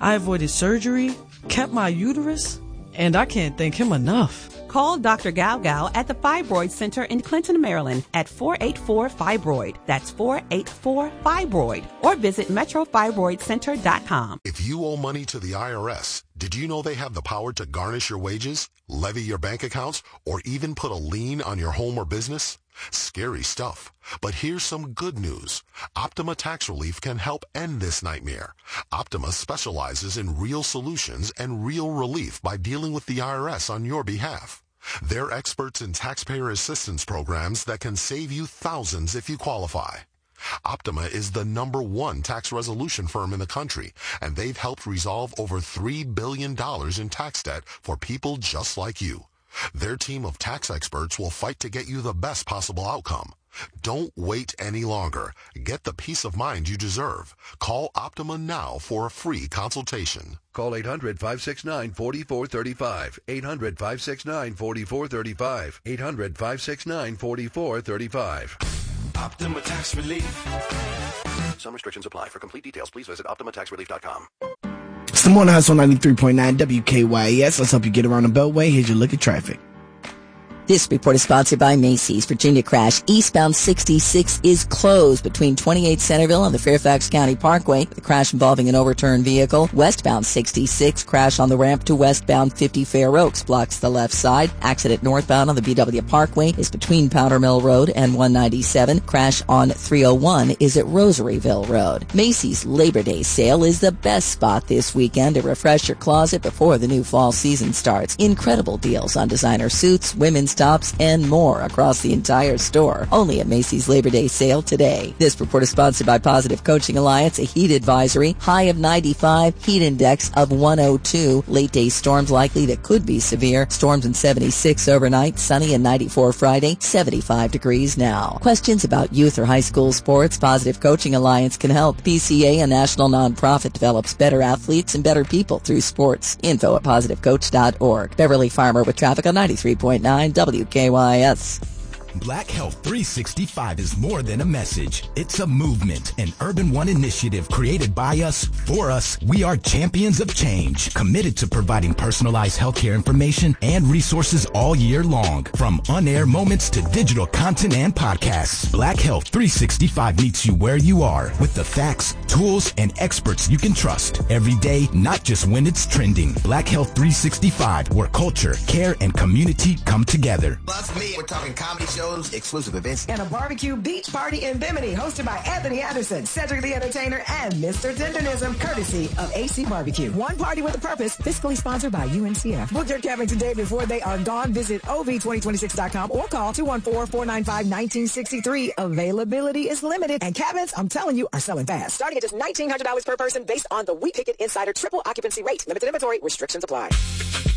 I avoided surgery, kept my uterus, and I can't thank him enough. Call Dr. Gao Gao at the Fibroid Center in Clinton, Maryland at 484-FIBROID. That's 484-FIBROID. Or visit metrofibroidcenter.com. If you owe money to the IRS, did you know they have the power to garnish your wages, levy your bank accounts, or even put a lien on your home or business? Scary stuff. But here's some good news. Optima Tax Relief can help end this nightmare. Optima specializes in real solutions and real relief by dealing with the IRS on your behalf. They're experts in taxpayer assistance programs that can save you thousands if you qualify. Optima is the #1 tax resolution firm in the country, and they've helped resolve over $3 billion in tax debt for people just like you. Their team of tax experts will fight to get you the best possible outcome. Don't wait any longer. Get the peace of mind you deserve. Call Optima now for a free consultation. Call 800-569-4435. 800-569-4435. 800-569-4435. Optima Tax Relief. Some restrictions apply. For complete details, please visit OptimaTaxRelief.com. It's the Morning Hustle 93.9 WKYS. Let's help you get around the Beltway. Here's your look at traffic. This report is sponsored by Macy's. Virginia crash. Eastbound 66 is closed between 28 Centerville and the Fairfax County Parkway. The crash involving an overturned vehicle. Westbound 66 crash on the ramp to westbound 50 Fair Oaks blocks the left side. Accident northbound on the BW Parkway is between Powder Mill Road and 197. Crash on 301 is at Rosaryville Road. Macy's Labor Day sale is the best spot this weekend to refresh your closet before the new fall season starts. Incredible deals on designer suits, women's tops, and more across the entire store. Only at Macy's Labor Day sale today. This report is sponsored by Positive Coaching Alliance, a heat advisory. High of 95, heat index of 102. Late day storms likely that could be severe. Storms in 76 overnight, sunny and 94 Friday, 75 degrees now. Questions about youth or high school sports? Positive Coaching Alliance can help. PCA, a national nonprofit, develops better athletes and better people through sports. Info at positivecoach.org. Beverly Farmer with traffic on 93.9 WKYS. Black Health 365 is more than a message. It's a movement, an Urban One initiative created by us, for us. We are champions of change, committed to providing personalized healthcare information and resources all year long. From on-air moments to digital content and podcasts, Black Health 365 meets you where you are with the facts, tools, and experts you can trust every day, not just when it's trending. Black Health 365, where culture, care, and community come together. Plus me, we're talking comedy shows, exclusive events, and a barbecue beach party in Bimini hosted by Anthony Anderson, Cedric the Entertainer, and Mr. Tendernism, courtesy of AC Barbecue. One party with a purpose, fiscally sponsored by UNCF. Book your cabin today before they are gone. Visit OV2026.com or call 214-495-1963. Availability is limited, and cabins, I'm telling you, are selling fast. Starting at just $1,900 per person based on the We Pick It Insider triple occupancy rate. Limited inventory, restrictions apply.